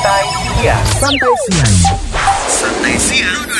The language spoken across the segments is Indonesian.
Santai siang.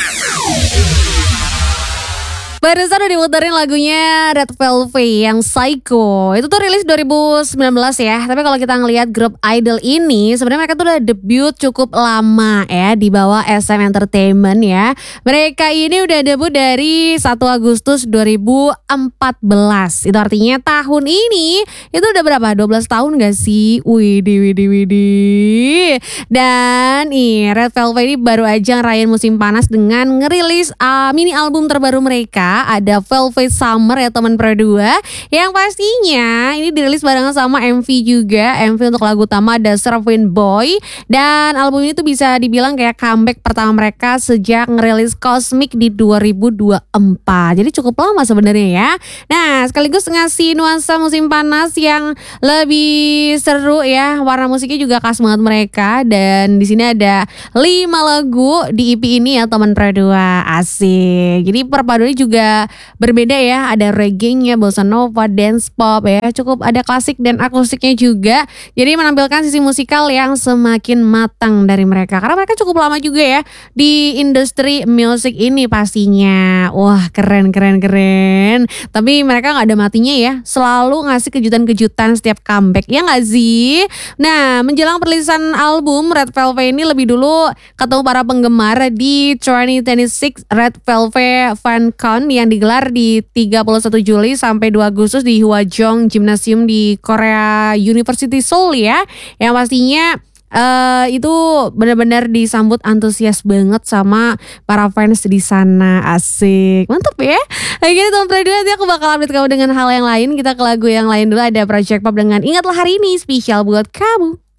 Barusan udah dimuterin lagunya Red Velvet yang Psycho. Itu tuh rilis 2019 ya. Tapi kalau kita ngelihat grup idol ini, sebenarnya mereka tuh udah debut cukup lama ya di bawah SM Entertainment ya. Mereka ini udah debut dari 1 Agustus 2014. Itu artinya tahun ini itu udah berapa? 12 tahun gak sih? Widih. Dan Red Velvet ini baru aja ngerayain musim panas dengan ngerilis mini album terbaru mereka. Ada Velvet Summer ya teman Pro 2, yang pastinya ini dirilis barengan sama MV juga. MV untuk lagu utama ada Surfing Boy. Dan album ini tuh bisa dibilang kayak comeback pertama mereka sejak ngerilis Cosmic di 2024. Jadi cukup lama sebenarnya ya. Nah, sekaligus ngasih nuansa musim panas yang lebih seru ya. Warna musiknya juga khas banget mereka. Dan di sini ada 5 lagu di EP ini ya teman Pro 2. Asik. Jadi perpaduannya juga berbeda ya, ada reggae-nya, bossa nova, dance pop ya, cukup ada klasik dan akustiknya juga. Jadi menampilkan sisi musikal yang semakin matang dari mereka, karena mereka cukup lama juga ya di industri musik ini pastinya. Wah, keren. Tapi mereka gak ada matinya ya, selalu ngasih kejutan-kejutan setiap comeback, ya gak sih? Nah, menjelang perilisan album Red Velvet ini lebih dulu ketemu para penggemar di 2026 Red Velvet FanCon yang digelar di 31 Juli sampai 2 Agustus di Hwajeong Gymnasium di Korea University Seoul ya. Yang pastinya itu benar-benar disambut antusias banget sama para fans di sana. Asik, mantap ya. Lagi Tom Pro 2, nanti aku bakal update kamu dengan hal yang lain. Kita ke lagu yang lain dulu, ada Project Pop dengan Ingatlah Hari Ini, spesial buat kamu.